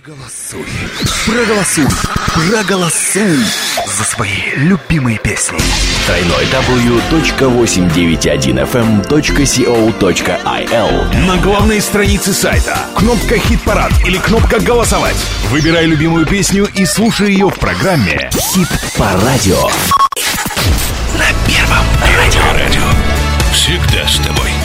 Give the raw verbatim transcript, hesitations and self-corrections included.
Проголосуй, проголосуй, проголосуй за свои любимые песни. дабл ю дабл ю дабл ю точка восемьсот девяносто один эф эм точка си о точка ай эл. На главной странице сайта кнопка «Хит-парад» или кнопка «Голосовать». Выбирай любимую песню и слушай ее в программе «Хит по радио». На Первом радио. Всегда с тобой.